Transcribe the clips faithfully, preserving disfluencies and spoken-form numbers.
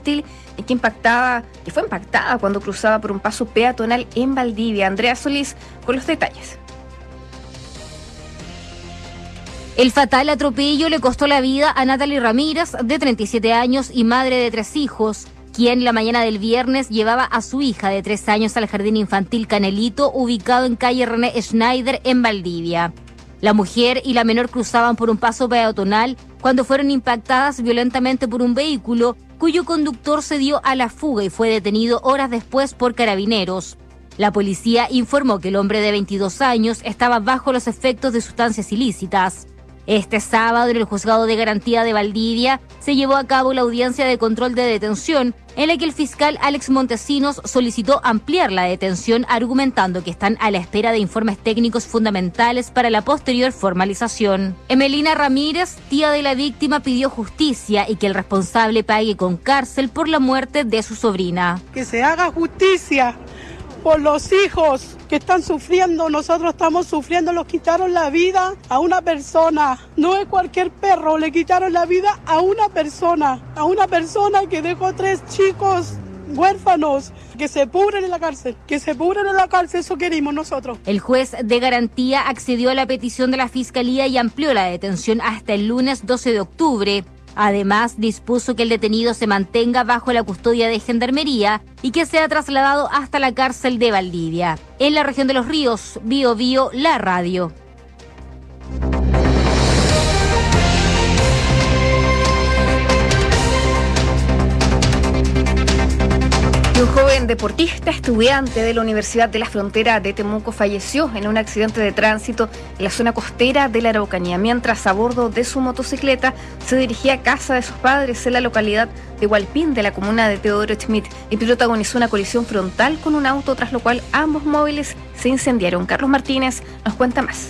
infantil y que impactaba, que fue impactada cuando cruzaba por un paso peatonal en Valdivia. Andrea Solís con los detalles. El fatal atropello le costó la vida a Natalie Ramírez, de treinta y siete años y madre de tres hijos, quien la mañana del viernes llevaba a su hija de tres años al jardín infantil Canelito, ubicado en calle René Schneider, en Valdivia. La mujer y la menor cruzaban por un paso peatonal cuando fueron impactadas violentamente por un vehículo cuyo conductor se dio a la fuga y fue detenido horas después por carabineros. La policía informó que el hombre de veintidós años estaba bajo los efectos de sustancias ilícitas. Este sábado, en el Juzgado de Garantía de Valdivia, se llevó a cabo la audiencia de control de detención, en la que el fiscal Alex Montesinos solicitó ampliar la detención, argumentando que están a la espera de informes técnicos fundamentales para la posterior formalización. Emelina Ramírez, tía de la víctima, pidió justicia y que el responsable pague con cárcel por la muerte de su sobrina. Que se haga justicia por los hijos que están sufriendo. Nosotros estamos sufriendo, los quitaron la vida a una persona, no es cualquier perro, le quitaron la vida a una persona, a una persona que dejó tres chicos huérfanos, que se pudren en la cárcel, que se pudren en la cárcel, eso queremos nosotros. El juez de garantía accedió a la petición de la Fiscalía y amplió la detención hasta el lunes doce de octubre. Además, dispuso que el detenido se mantenga bajo la custodia de Gendarmería y que sea trasladado hasta la cárcel de Valdivia. En la región de Los Ríos, Bío Bío, la radio. Un joven deportista, estudiante de la Universidad de la Frontera de Temuco, falleció en un accidente de tránsito en la zona costera de la Araucanía, mientras a bordo de su motocicleta se dirigía a casa de sus padres en la localidad de Hualpín, de la comuna de Teodoro Schmidt, y protagonizó una colisión frontal con un auto, tras lo cual ambos móviles se incendiaron. Carlos Martínez nos cuenta más.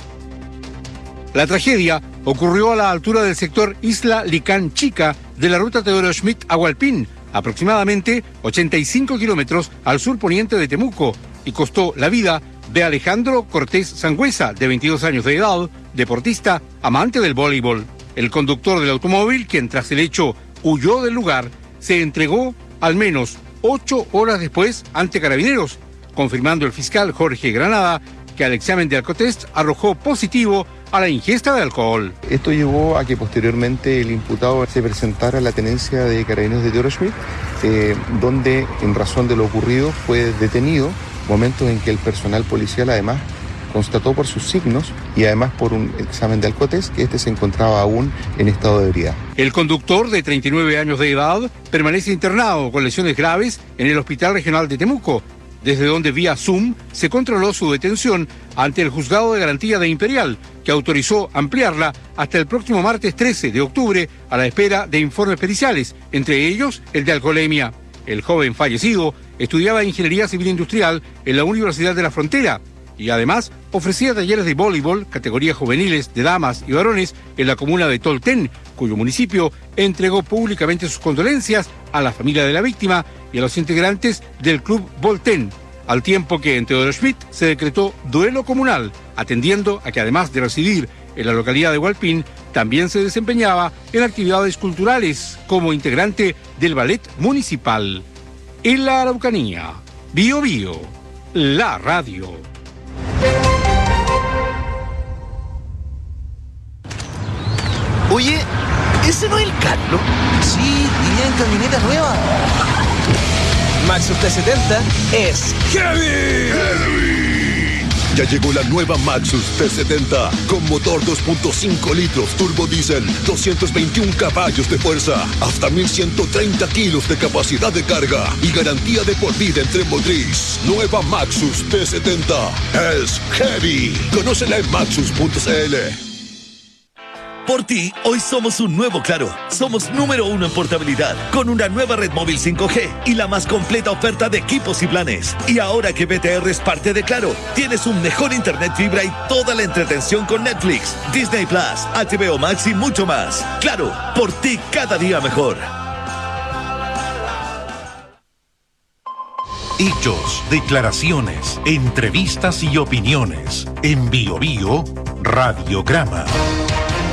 La tragedia ocurrió a la altura del sector Isla Licán Chica de la ruta Teodoro Schmidt a Hualpín, aproximadamente ochenta y cinco kilómetros al sur poniente de Temuco, y costó la vida de Alejandro Cortés Sangüesa, de veintidós años de edad, deportista, amante del voleibol. El conductor del automóvil, quien tras el hecho huyó del lugar, se entregó al menos ocho horas después ante carabineros, confirmando el fiscal Jorge Granada que al examen de alcotest arrojó positivo a la ingesta de alcohol. Esto llevó a que posteriormente el imputado se presentara a la tenencia de carabineros de Teodoro Schmidt, eh, donde en razón de lo ocurrido fue detenido, momentos en que el personal policial además constató por sus signos y además por un examen de alcotest que este se encontraba aún en estado de ebriedad. El conductor, de treinta y nueve años de edad, permanece internado con lesiones graves en el Hospital Regional de Temuco, desde donde vía Zoom se controló su detención ante el Juzgado de Garantía de Imperial, que autorizó ampliarla hasta el próximo martes trece de octubre a la espera de informes periciales, entre ellos el de alcoholemia. El joven fallecido estudiaba Ingeniería Civil Industrial en la Universidad de la Frontera y además ofrecía talleres de voleibol, categorías juveniles de damas y varones en la comuna de Tolten, cuyo municipio entregó públicamente sus condolencias a la familia de la víctima y a los integrantes del Club Volten, al tiempo que en Teodoro Schmidt se decretó duelo comunal, atendiendo a que además de residir en la localidad de Hualpín, también se desempeñaba en actividades culturales como integrante del ballet municipal. En la Araucanía, Bío Bío, la radio. Oye, ¿ese no es el Carlos? Sí, iría en camioneta nueva. Maxus T setenta es heavy. ¡Heavy! Ya llegó la nueva Maxus T setenta con motor dos punto cinco litros turbo diésel, doscientos veintiún caballos de fuerza, hasta mil ciento treinta kilos de capacidad de carga y garantía de por vida en tren motriz. Nueva Maxus T setenta es heavy. Conócela en maxus punto c l. Por ti, hoy somos un nuevo Claro. Somos número uno en portabilidad, con una nueva red móvil cinco G y la más completa oferta de equipos y planes. Y ahora que B T R es parte de Claro, tienes un mejor internet fibra y toda la entretención con Netflix, Disney Plus, H B O Max y mucho más. Claro, por ti cada día mejor. Hechos, declaraciones, entrevistas y opiniones. En Bío Bío, Radiograma.